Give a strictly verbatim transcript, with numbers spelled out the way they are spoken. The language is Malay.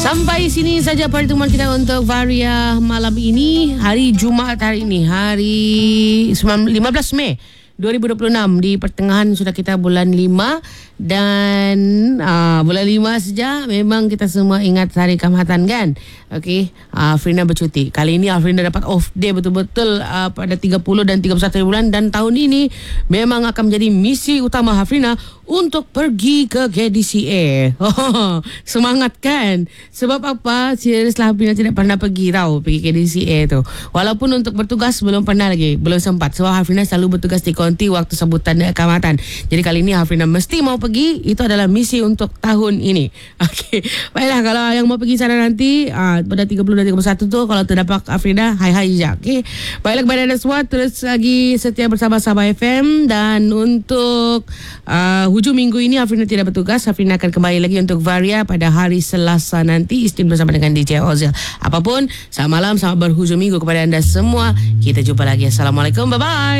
Sampai sini saja pertemuan kita untuk Varia malam ini. Hari Jumaat hari ini, hari lima belas Mei dua ribu dua puluh enam. Di pertengahan sudah kita bulan lima. Dan uh, bulan lima saja memang kita semua ingat hari Kamhatan kan. Okey, uh, Afrina bercuti. Kali ini Afrina dapat off day betul-betul uh, pada tiga puluh dan tiga puluh satu bulan. Dan tahun ini memang akan menjadi misi utama Afrina untuk pergi ke K D C A. Oh, semangat kan? Sebab apa? Seriously, Afrina tidak pernah pergi tahu pergi K D C A tu. Walaupun untuk bertugas belum pernah lagi, belum sempat. Sebab Afrina selalu bertugas di konti waktu sambutan Kamhatan. Jadi kali ini Afrina mesti mau pergi. Itu adalah misi untuk tahun ini. Okey. Baiklah, kalau yang mau pergi sana nanti uh, pada tiga puluh dan tiga puluh satu tu, kalau terdapat Afrina, hai-hai je. Okey. Baiklah, kepada anda semua terus lagi setia bersama Sabah F M. Dan untuk uh, hujung minggu ini Afrina tidak bertugas. Afrina akan kembali lagi untuk Varia pada hari Selasa nanti, istin bersama dengan D J Ozil. Apapun, selamat malam, selamat berhujung minggu kepada anda semua. Kita jumpa lagi. Assalamualaikum, bye-bye.